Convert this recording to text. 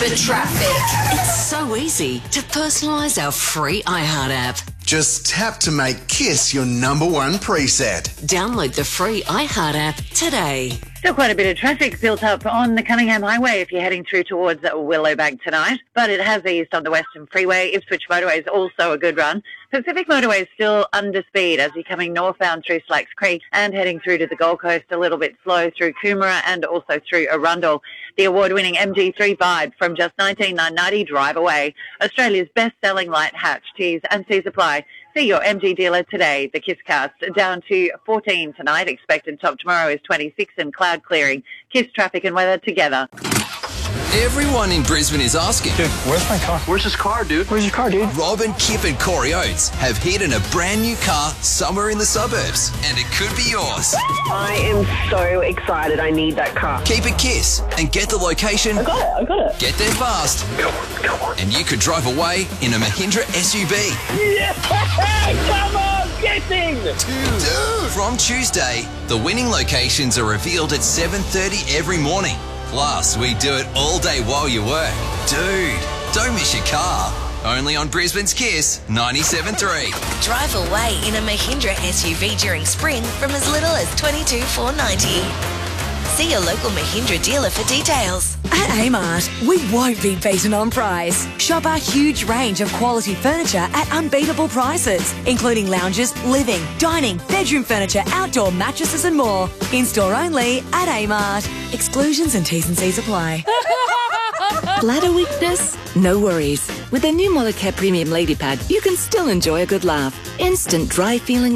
the traffic. It's so easy to personalise our free iHeart app. Just tap to make KISS your number one preset. Download the free iHeart app today. Still quite a bit of traffic built up on the Cunningham Highway if you're heading through towards Willowbank tonight, but it has eased on the Western Freeway. Ipswich Motorway is also a good run. Pacific Motorway is still under speed as you're coming northbound through Slacks Creek and heading through to the Gold Coast, a little bit slow through Coomera and also through Arundel. The award-winning MG3 Vibe from just $19,990 drive away. Australia's best-selling light hatch, T's and C's apply. See your MG dealer today. The KISScast down to 14 tonight. Expected top tomorrow is 26 and cloud clearing. KISS traffic and weather together. Everyone in Brisbane is asking, dude, where's my car? Where's his car, dude? Where's your car, dude? Rob and Kip and Corey Oates have hidden a brand new car somewhere in the suburbs, and it could be yours. I am so excited. I need that car. Keep it KISS and get the location. I got it. Get there fast. Come on. And you could drive away in a Mahindra SUV. Yeah! Come on, getting! Dude. From Tuesday, the winning locations are revealed at 7:30 every morning. Plus, we do it all day while you work. Dude, don't miss your car. Only on Brisbane's KISS 97.3. Drive away in a Mahindra SUV during spring from as little as $22,490. See your local Mahindra dealer for details. At Amart, we won't be beaten on price. Shop our huge range of quality furniture at unbeatable prices, including lounges, living, dining, bedroom furniture, outdoor mattresses and more. In-store only at Amart. Exclusions and T's and C's apply. Bladder weakness? No worries. With the new Molicare Premium Lady Pad, you can still enjoy a good laugh. Instant dry feeling